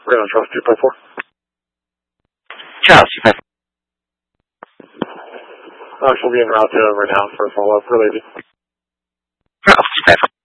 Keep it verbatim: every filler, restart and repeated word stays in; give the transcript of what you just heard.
We're going to Charles two five four. Charles two five four. Uh, she'll be en route to over now for a follow-up related. Charles two five four.